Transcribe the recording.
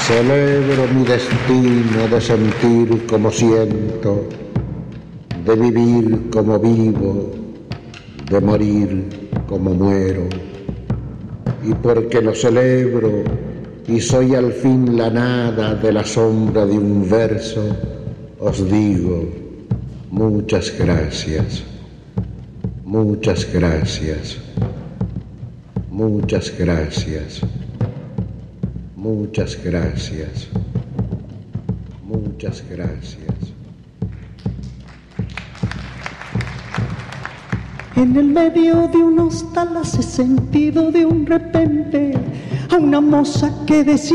Celebro mi destino de sentir como siento, de vivir como vivo, de morir como muero. Y porque lo celebro y soy al fin la nada de la sombra de un verso, os digo muchas gracias, muchas gracias, muchas gracias, muchas gracias, muchas gracias. En el medio de un hostal hace sentido de un repente a una moza que decía